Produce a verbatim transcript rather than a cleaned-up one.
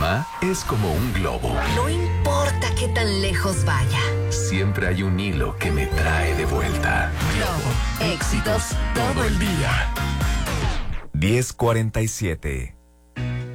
mamá es como un globo. No importa qué tan lejos vaya. Siempre hay un hilo que me trae de vuelta. Globo, éxitos todo el día. diez cuarenta y siete.